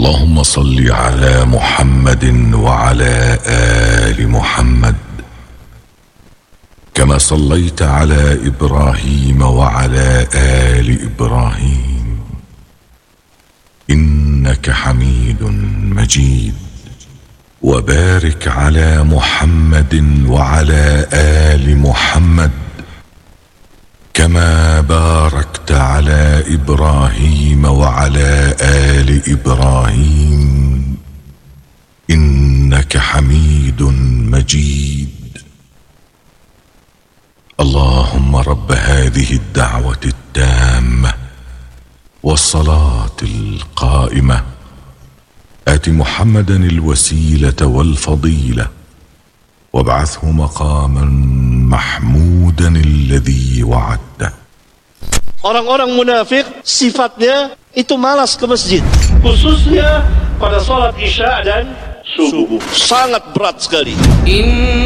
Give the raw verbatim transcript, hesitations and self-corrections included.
اللهم صل على محمد وعلى آل محمد كما صليت على إبراهيم وعلى آل إبراهيم إنك حميد مجيد. وبارك على محمد وعلى آل محمد كما باركت على إبراهيم وعلى آل إبراهيم إنك حميد مجيد. اللهم رب هذه الدعوة التامة والصلاة القائمة آت محمدا الوسيلة والفضيلة وابعثه مقاما محمودا الذي وعدته. Orang-orang munafik sifatnya itu malas ke masjid, khususnya pada salat isya dan subuh. Sangat berat sekali.